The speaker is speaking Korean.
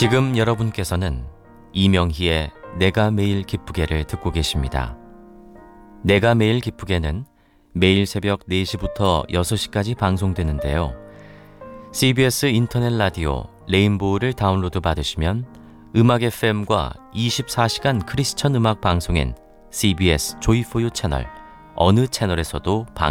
지금 여러분께서는 이명희의 내가 매일 기쁘게를 듣고 계십니다. 내가 매일 기쁘게는 매일 새벽 4시부터 6시까지 방송되는데요. CBS 인터넷 라디오 레인보우를 다운로드 받으시면 음악 FM과 24시간 크리스천 음악 방송인 CBS 조이포유 채널 어느 채널에서도